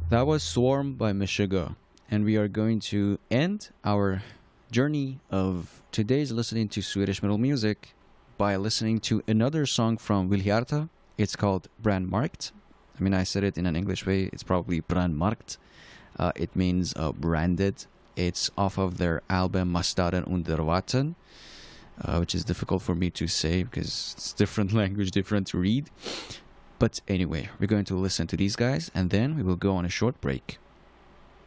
That was Swarm by Meshuggah. And we are going to end our journey of today's listening to Swedish metal music by listening to another song from Vilhjarta. It's called Brandmarkt. I mean, I said it in an English way. It's probably Brandmarkt. It means branded. It's off of their album Mastaden under Vatten, which is difficult for me to say because it's different language, different to read. But anyway, we're going to listen to these guys and then we will go on a short break.